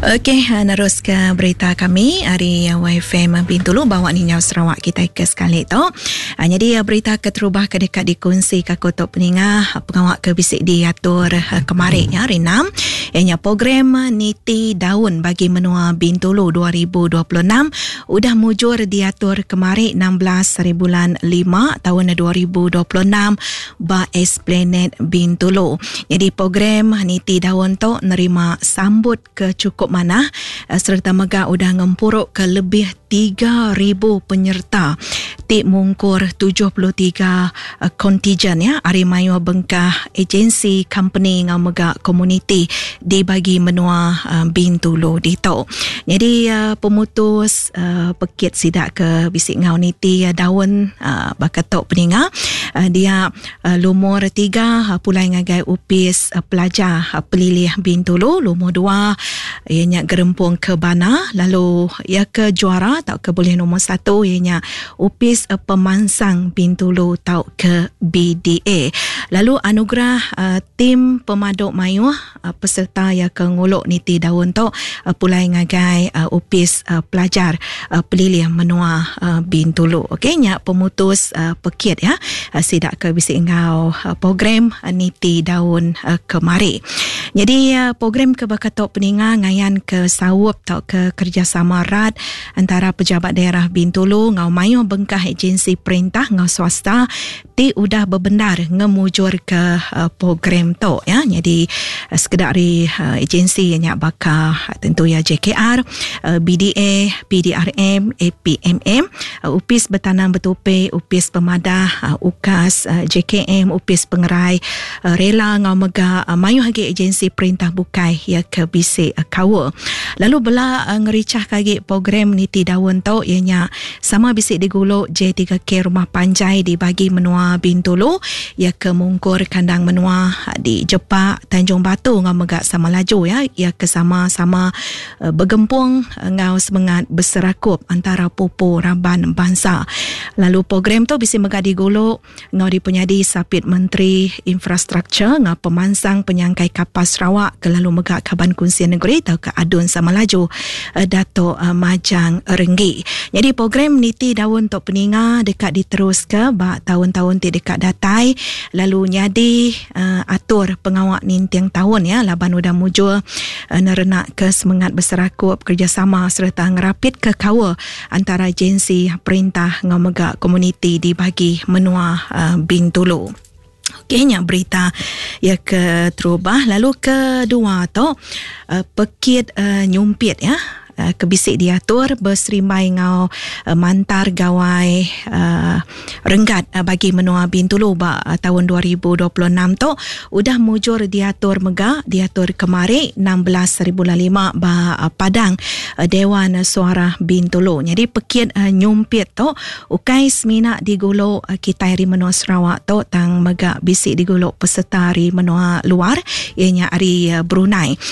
Okey, narus ke berita kami hari YFM Bintulu bawa ni Nyau Sarawak kita ke sekali tu. Jadi berita keterubah ke dekat dikongsi ke Kutub Peningah pengawak ke bisik diatur kemarin ya hari 6. Ianya program Niti Daun bagi menua Bintulu 2026 udah mujur diatur kemarin 16 bulan 5 tahun 2026 ba Esplanade Bintulu. Jadi program Niti Daun tu nerima sambut ke cukup mana serta mega udah ngempuruk ke lebih 3,000 penyerta ti mungkur 73 kontijen ya hari mayu bengkah agensi company ngau mega komuniti dibagi menua Bintulu dito. Jadi pemutus pekit sidak ke bisik ngau niti daun bakatok peninga dia lumur 3 pulai ngagai upis pelajar pelilih Bintulu, lumur 2 ianya gerempung ke Bana, lalu ia ke juara tau ke boleh nombor 1 ianya upis pemansang Bintulu tau ke BDA. Lalu anugerah tim pemaduk mayuh peserta yang ke nguluk niti daun tu pulai ngagai upis pelajar pelilih menua Bintulu. Okey, nyak pemutus pekit ya sidak ke bisik ngau program niti daun kemari. Jadi program ke Bakatok Peninga ngayan ke sawup tau ke kerjasama erat antara pejabat daerah Bintulu ngau mayu bengkah agensi perintah ngau swasta ti udah berbendar ngemujur ke program tu ya. Jadi sekedari agensi yang bakal tentu ya JKR, BDA, PDRM, APMM, upis bertanam betupe, upis pemadah, UKAS, JKM, upis pengerai rela ngau mega mayu hagi agensi perintah bukai ya ke bisik kawa. Lalu bela ngericah kagi program niti daun tu ianya sama bisik diguluk J3K Rumah Panjai dibagi menua Bintulu ya ke mungkur kandang menua di Jepak Tanjung Batu ngau megak sama laju ya ke sama-sama bergempung ngau semangat berserakup antara pupu raban bangsa. Lalu program tu bisik megak diguluk ngau dipunyadi sapit Menteri Infrastruktur ngau pemansang penyangkai kapal Sarawak ke lalu megak Kaban Kunsian Negeri atau ke Adun sama laju Dato' Majang Renggi. Jadi program niti daun tok peninga dekat diterus ke bak tahun-tahun ti dekat datai lalu nyadi atur pengawak nintiang tahun ya laban udah mujur nerenak ke semangat berserakup kerjasama serta ngerapit ke kawa antara agensi perintah ngau megak komuniti dibagi menua Bintulu. Okeynya berita ya ke terubah. Lalu kedua tu pekit nyumpit ya kebisik diatur berserimai ngau mantar gawai renggat bagi menua Bintulu tahun 2026 tu udah mujur diatur mega diatur kemari 16 bulan 5 Padang Dewan Suara Bintulu. Jadi pekit nyumpit tu ukai semina diguluk kita hari menua Sarawak tu tang mega bisik diguluk peserta hari menua luar ianya hari Brunei.